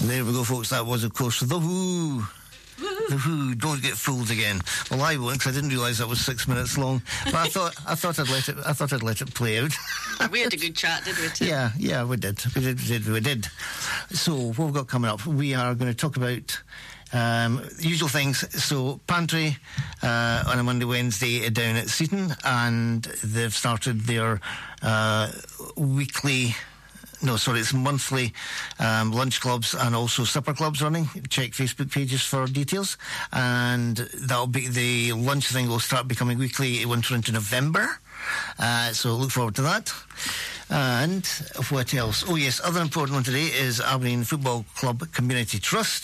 There we go, folks. That was, of course, The Who. The Who, Don't Get Fooled Again. Well, I won't, because I didn't realise that was 6 minutes long. But I thought I'd let it play out. We had a good chat, didn't we, Tim? Yeah, we did. We did. So, what we've got coming up, we are going to talk about usual things. So, Pantry on a Monday, Wednesday down at Seaton, and they've started their it's monthly lunch clubs and also supper clubs running. Check Facebook pages for details. And that'll be, the lunch thing will start becoming weekly winter into November. So look forward to that. And what else? Oh yes, other important one today is Aberdeen Football Club Community Trust,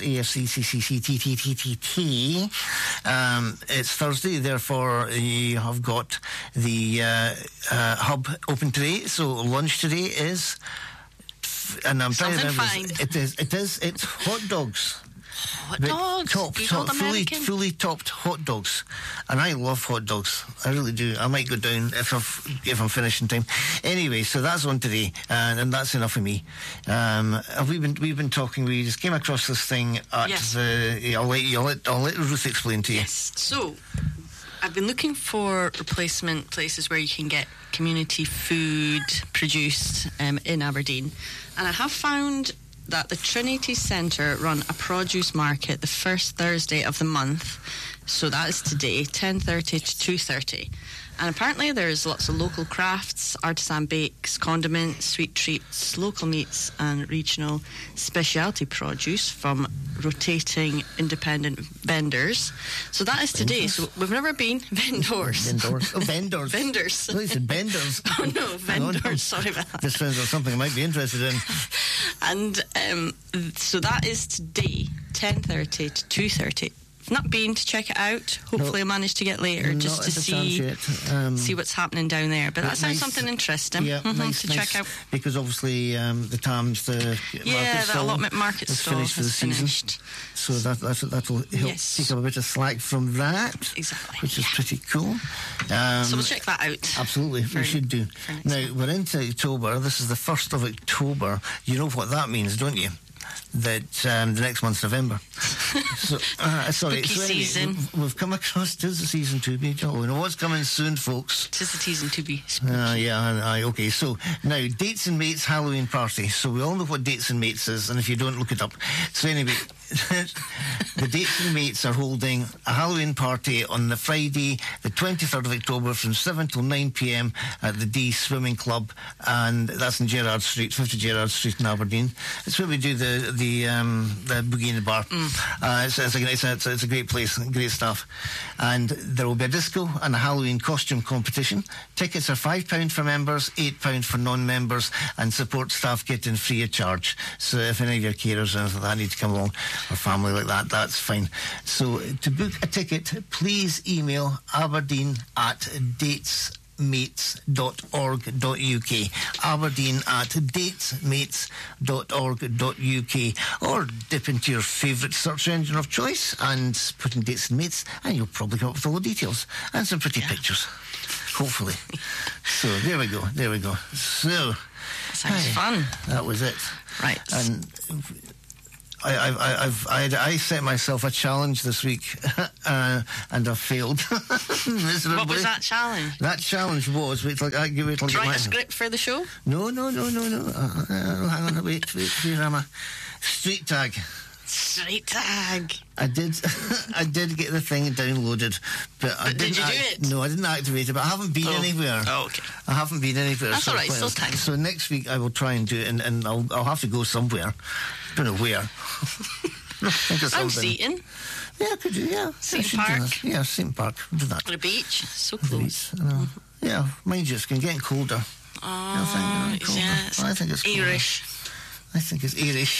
AFCCCCTTTT. It's Thursday, therefore you have got the hub open today. So lunch today is, and I'm trying to remember, it's hot dogs. Hot dogs? Fully topped hot dogs. And I love hot dogs. I really do. I might go down if I'm finishing time. Anyway, so that's on today, and that's enough of me. We've been talking. We just came across this thing at I'll let Ruth explain to you. Yes. So, I've been looking for replacement places where you can get community food produced in Aberdeen, and I have found that the Trinity Centre run a produce market the first Thursday of the month. So that is today, 10:30 to 2:30. And apparently there's lots of local crafts, artisan bakes, condiments, sweet treats, local meats and regional specialty produce from rotating independent vendors. So that is today. So we've never been vendors. Oh, vendors. Vendors. No, you said vendors. Oh no, vendors. Sorry about that. This sounds like something I might be interested in. And so that is today, 10:30 to 2:30. Not been to check it out. Hopefully, I'll manage to get later just to see what's happening down there. But that sounds something interesting. Yeah, nice to check out. Because obviously the Tams, the allotment market stall finished for the season. So that'll help take up a bit of slack from that. Exactly, which is pretty cool. So we'll check that out. Absolutely, we should do. Now we're into October. This is the 1st of October. You know what that means, don't you? That the next month's November. So, sorry. Season. We've come across, 'tis the season to be. We know what's coming soon, folks. 'Tis the season to be. Okay. So now, Dates and Mates Halloween party. So we all know what Dates and Mates is, and if you don't, look it up. So anyway, the Dates and Mates are holding a Halloween party on the Friday, the 23rd of October, from 7 till 9 p.m. at the D Swimming Club, and that's in Gerrard Street, 50 Gerrard Street in Aberdeen. It's where we do the Boogie in the Bar. It's a great place, great stuff. And there will be a disco and a Halloween costume competition. Tickets are £5 for members, £8 for non-members, and support staff get in free of charge. So if any of your carers or anything like that need to come along, or family like that, that's fine. So to book a ticket, please email aberdeen@datesmates.org.uk, aberdeen@datesmates.org.uk, or dip into your favourite search engine of choice and put in Dates and Mates, and you'll probably come up with all the details and some pretty pictures, hopefully. So there we go. So sounds fun. That was it. Right. And I set myself a challenge this week, and I failed. What was that challenge? That challenge was wait till write a script for the show. No. Hang on, wait. Here am I. Street tag. I did get the thing downloaded, but did you do it? No, I didn't activate it, but I haven't been anywhere. Oh, okay. I haven't been anywhere. That's all right, still time. So next week I will try and do it, and I'll have to go somewhere. Don't know where. I'm Seaton. Yeah, could you? Yeah. Seaton Park. Yeah, Seaton Park. We'll do that. The beach. So close. Yeah, mind you, it's getting colder. Oh, yeah. I think it's colder. Irish. I think it's Irish.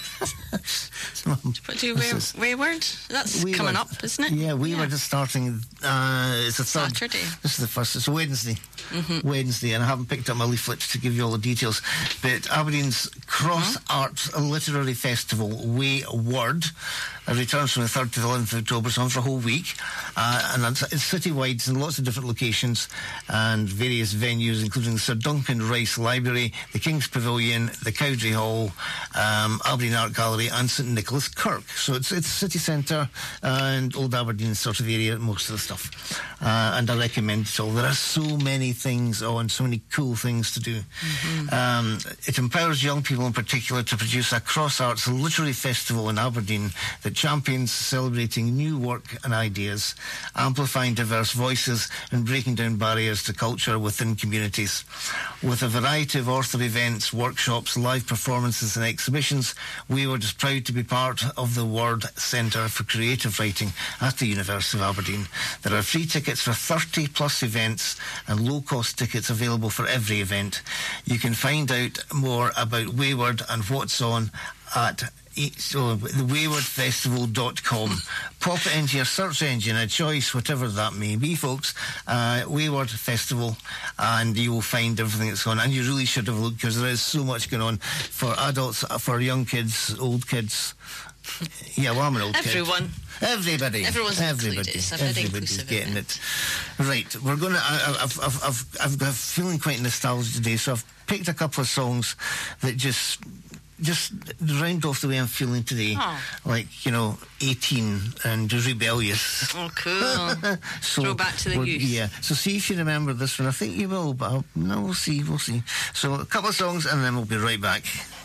But do Wayward? That's coming up, isn't it? Yeah, Wayward is starting. It's the third. Saturday. This is the first. It's a Wednesday. Wednesday, and I haven't picked up my leaflet to give you all the details. But Aberdeen's Cross Arts Literary Festival, Wayward, returns from the 3rd to the 11th of October, so on for a whole week. And it's city-wide, in lots of different locations and various venues, including the Sir Duncan Rice Library, the King's Pavilion, the Cowdray Hall, Aberdeen Art Gallery and St Nicholas Kirk. So it's city centre and Old Aberdeen sort of area, most of the stuff. And I recommend it all. There are so many things on, so many cool things to do. It empowers young people in particular to produce a cross-arts literary festival in Aberdeen that champions celebrating new work and ideas, amplifying diverse voices and breaking down barriers to culture within communities. With a variety of author events, workshops, live performances and exhibitions, Wayward is proud to be part of the Word Centre for Creative Writing at the University of Aberdeen. There are free tickets for 30 plus events and low-cost tickets available for every event. You can find out more about Wayward and what's on at thewaywardfestival.com. Pop it into your search engine of choice, whatever that may be, folks. Wayward Festival, and you will find everything that's going on. And you really should have looked, because there is so much going on for adults, for young kids, old kids. Yeah, well, I'm an old Everyone. kid. Everybody. Everyone's included. It's a very Everybody's inclusive getting event. it. Right, we're going to... I've got feeling quite nostalgic today, so I've picked a couple of songs that just round off the way I'm feeling today. Oh. Like, 18 and rebellious. Oh, cool. So throw back to the youth. Yeah. So see if you remember this one. I think you will, but we'll see. So a couple of songs and then we'll be right back.